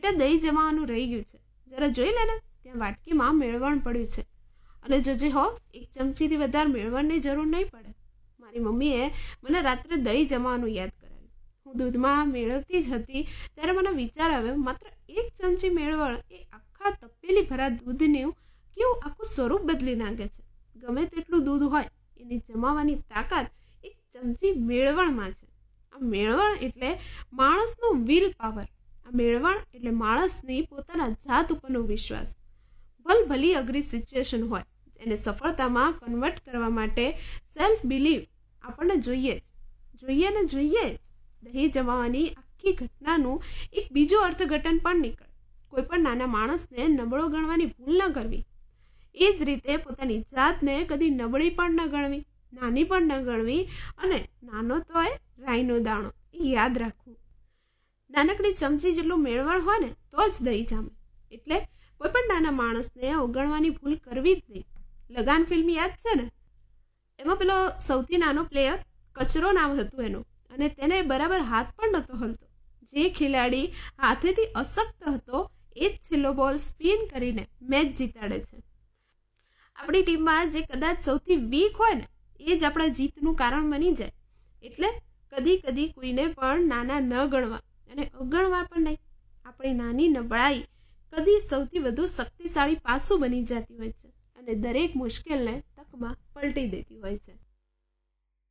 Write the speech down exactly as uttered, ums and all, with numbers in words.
કે દહીં જમાવાનું રહી ગયું છે, જરા જોઈ લે ને, ત્યાં વાટકીમાં મેળવણ પડ્યું છે, અને જોજે હો, એક ચમચીથી વધારે મેળવણની જરૂર નહીં પડે. મારી મમ્મીએ મને રાત્રે દહીં જમાવાનું યાદ કરાવ્યું. હું દૂધમાં મેળવતી જ હતી ત્યારે મને વિચાર આવ્યો, માત્ર એક ચમચી મેળવણ એ આખા તપેલી ભરા દૂધનું કેવું આખું સ્વરૂપ બદલી નાખે છે. ગમે તેટલું દૂધ હોય એની જમાવાની તાકાત એક ચમચી મેળવણમાં છે. આ મેળવણ એટલે માણસનું વિલ પાવર. આ મેળવણ એટલે માણસની પોતાના જાત ઉપરનો વિશ્વાસ. ભલ ભલી અઘરી સિચ્યુએશન હોય એને સફળતામાં કન્વર્ટ કરવા માટે સેલ્ફ બિલીવ આપણને જોઈએ જ જોઈએ ને જોઈએ જ. દહીં જમાવાની આખી ઘટનાનું એક બીજું અર્થઘટન પણ નીકળે. કોઈ પણ નાના માણસને નબળો ગણવાની ભૂલ ન કરવી. એ જ રીતે પોતાની જાતને કદી નબળી પણ ન ગણવી, નાની પણ ન ગણવી, અને નાનો તો એ રાઈનો દાણો એ યાદ રાખવું. નાનકડી ચમચી જેટલું મેળવણ હોય ને તો જ દહીં જામે. એટલે કોઈ પણ નાના માણસને અવગણવાની ભૂલ કરવી જ નહીં. લગાન ફિલ્મ યાદ છે ને, એમાં પેલો સૌથી નાનો પ્લેયર કચરો નામ હતું એનું, અને તેને બરાબર હાથ પણ નહોતો હલતો. જે ખેલાડી હાથેથી અશક્ત હતો એ જ છેલ્લો બોલ સ્પિન કરીને મેચ જીતાડે છે. આપણી ટીમમાં જે કદાચ સૌથી વીક હોય ને એ જ આપણા જીતનું કારણ બની જાય. એટલે કદી કદી કોઈને પણ નાના ન ગણવા અને અગણવા પણ નહીં. આપણી નાની નબળાઈ કદી સૌથી વધુ શક્તિશાળી પાસું બની જતી હોય છે અને દરેક મુશ્કેલને તકમાં પલટી દેતી હોય છે.